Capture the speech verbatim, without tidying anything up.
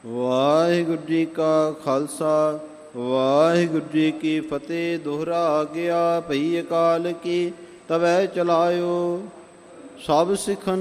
ਵਾਹਿਗੁਰੂ ਜੀ ਕਾ ਖਾਲਸਾ ਵਾਹਿਗੁਰੂ ਜੀ ਕੀ ਫਤਿਹ। ਦੋਹਰਾ ਗਿਆ ਭਈ ਅਕਾਲ ਕੀ ਤਵੈ ਚਲਾਇਓ। ਸਭ ਸਿੱਖਨ